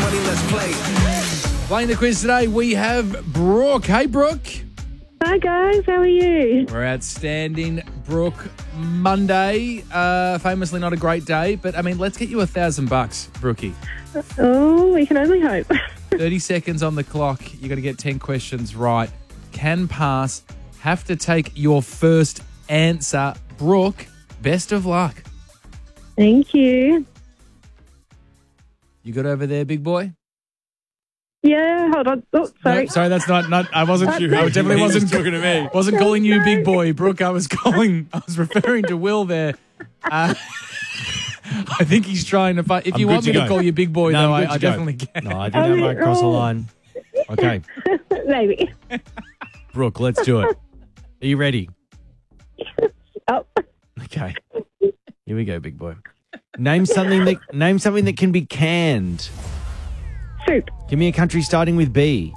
money, let's play. Playing the quiz today, we have Brooke. Hey, Brooke. Hi guys, how are you? We're outstanding. Brooke, Monday, famously not a great day, but I mean, let's get you $1,000, Brookie. Oh, we can only hope. 30 seconds on the clock. You got to get 10 questions right. Can pass. Have to take your first answer. Brooke, best of luck. Thank you. You good over there, big boy? Yeah, hold on. Oh, sorry. No, sorry, that's not. I wasn't you. I definitely wasn't talking to me. Wasn't calling you big boy, Brooke. I was referring to Will there. I think he's trying to fight. If you want me to call you big boy, though, I definitely can. No, I didn't have right across the line. Okay, Maybe. Brooke, let's do it. Are you ready? Oh, Okay. Here we go, big boy. Name something that can be canned. soup. Give me a country starting with B.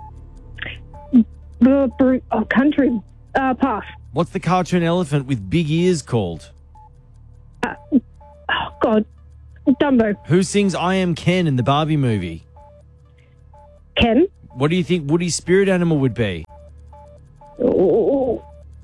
Country. Pass. What's the cartoon elephant with big ears called? Oh, God. Dumbo. Who sings I Am Ken in the Barbie movie? Ken. What do you think Woody's spirit animal would be? Oh.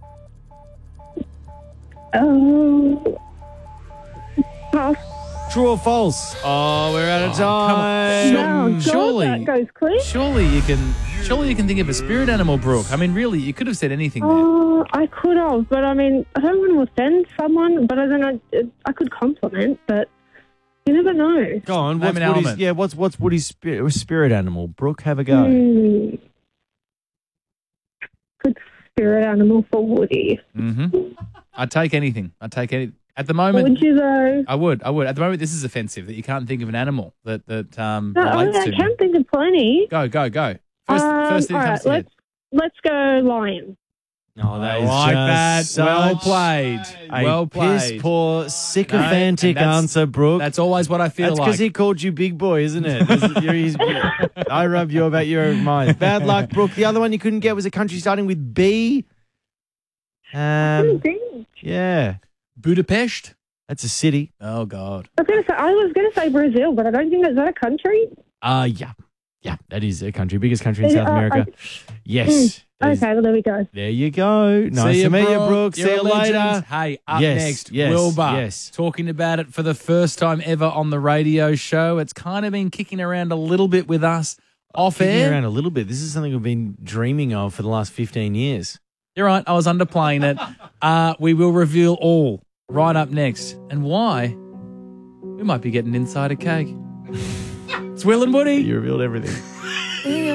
Pass. True or false? Oh, we're out of time. No, God, surely- that goes quick. Surely you can think of a spirit animal, Brooke. I mean, really, you could have said anything there. Oh, I could have, but I mean, I don't want to offend someone, but I don't know. I could compliment, but you never know. Go on. Name an element. What's Woody's spirit animal? Brooke, have a go. Good spirit animal for Woody. Mm-hmm. I'd take anything. At the moment, Would you though? I would. At the moment, this is offensive that you can't think of an animal that No, relates I to. can think of plenty. Go. First thing all that right, comes to your head. let's go lion. Oh, that I is like that. just Well such played. a Well played. piss poor, sycophantic No, and that's- answer, Brooke. That's always what I feel That's like. because he called you big boy, isn't it? I rub you about your mind. Bad luck, Brooke. The other one you couldn't get was a country starting with B. Yeah, Budapest. that's a city. Oh God. I was going to say Brazil, but I don't think is that a country. Yeah, that is a country, biggest country in South America. Yes. that is- Okay, well there we go. There you go. Nice to meet you, Brooke. See You're you a legend. later. Hey, up Yes, next, yes, Wilbur. yes. Talking about it for the first time ever on the radio show. It's kind of been kicking around a little bit with us off Kicking air. around a little bit. This is something we've been dreaming of for the last 15 years. You're right. I was underplaying it. We will reveal all right up next. And why? We might be getting inside a cake. It's Will and Woody. You revealed everything.